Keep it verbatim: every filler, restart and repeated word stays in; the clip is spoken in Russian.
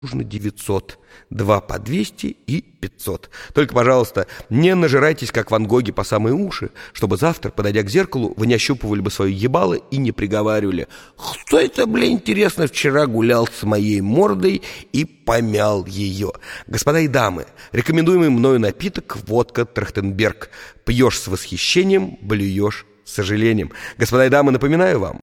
нужно девятьсот, два по двести и пятьсот. Только, пожалуйста, не нажирайтесь, как Ван Гоги, по самые уши, чтобы завтра, подойдя к зеркалу, вы не ощупывали бы свое ебало и не приговаривали: «Кто это, бля, интересно, вчера гулял с моей мордой и помял ее?» Господа и дамы, рекомендуемый мною напиток — водка Трахтенберг. Пьешь с восхищением, блюешь с сожалением. Господа и дамы, напоминаю вам,